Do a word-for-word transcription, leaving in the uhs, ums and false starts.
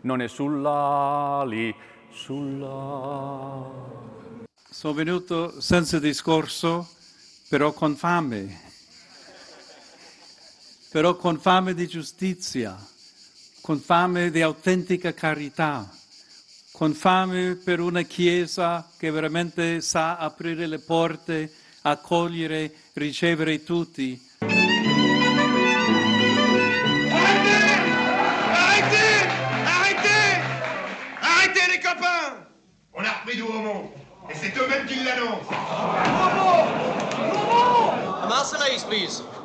non è sulla lì, sulla... Sono venuto senza discorso, però con fame, però con fame di giustizia, con fame di autentica carità, con fame per una Chiesa che veramente sa aprire le porte, accogliere, ricevere tutti. Arrêtez! Arrêtez! Arrêtez les copains! On a repris du Haumont, et c'est eux-mêmes qui l'annoncent. A Marseillaise, please.